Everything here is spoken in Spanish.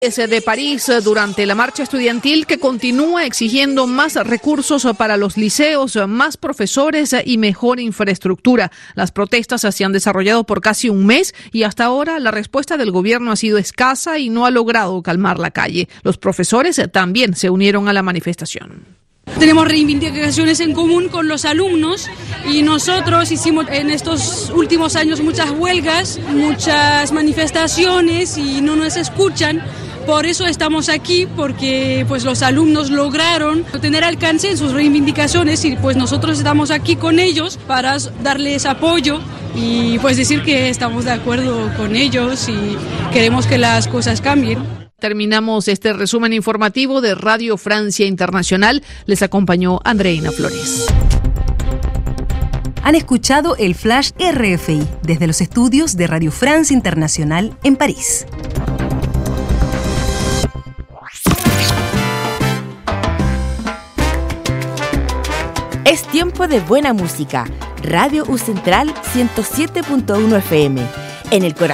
De París durante la marcha estudiantil que continúa exigiendo más recursos para los liceos, más profesores y mejor infraestructura. Las protestas se han desarrollado por casi un mes y hasta ahora la respuesta del gobierno ha sido escasa y no ha logrado calmar la calle. Los profesores también se unieron a la manifestación. Tenemos reivindicaciones en común con los alumnos y nosotros hicimos en estos últimos años muchas huelgas, muchas manifestaciones y no nos escuchan. Por eso estamos aquí, porque pues los alumnos lograron tener alcance en sus reivindicaciones y pues nosotros estamos aquí con ellos para darles apoyo y pues decir que estamos de acuerdo con ellos y queremos que las cosas cambien. Terminamos este resumen informativo de Radio Francia Internacional. Les acompañó Andreina Flores. Han escuchado el Flash RFI desde los estudios de Radio Francia Internacional en París. Es tiempo de buena música. Radio U Central 107.1 FM. En el corazón